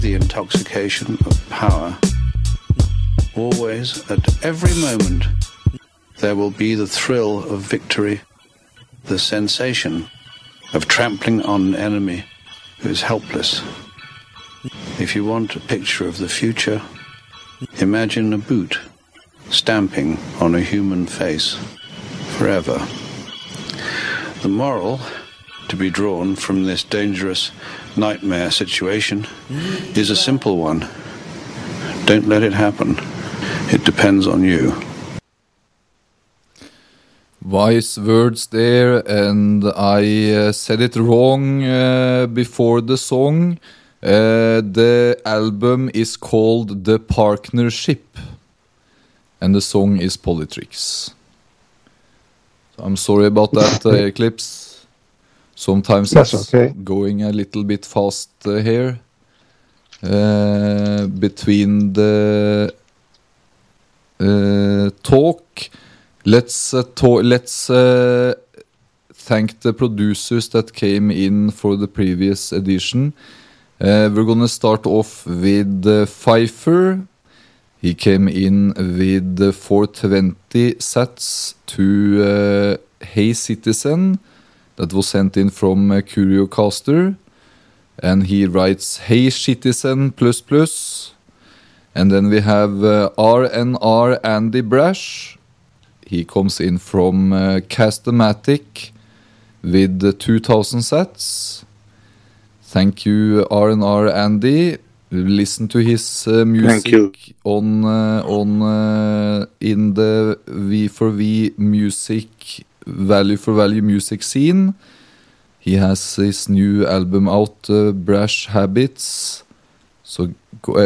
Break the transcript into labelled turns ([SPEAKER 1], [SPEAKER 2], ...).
[SPEAKER 1] the intoxication of power. Always, at every moment, there will be the thrill of victory, the sensation of trampling on an enemy who is helpless. If you want a picture of the future, imagine a boot stamping on a human face forever. The moral to be drawn from this dangerous nightmare situation is a simple one. Don't let it happen. It depends on you.
[SPEAKER 2] Wise words there, and I said it wrong before the song. The album is called The Partnership, and the song is Politrix. So I'm sorry about that, Eclipse. Sometimes
[SPEAKER 3] That's
[SPEAKER 2] it's
[SPEAKER 3] okay.
[SPEAKER 2] going a little bit fast here. Between the talk, let's thank the producers that came in for the previous edition. We're gonna start off with Pfeiffer. He came in with 420 sats to Hey Citizen. That was sent in from Curiocaster. And he writes Hey Citizen ++. And then we have RNR Andy Brash. He comes in from Castomatic with 2000 sats. Thank you, R&R Andy. Listen to his music on in the V4V music value for value music scene. He has his new album out, Brash Habits. So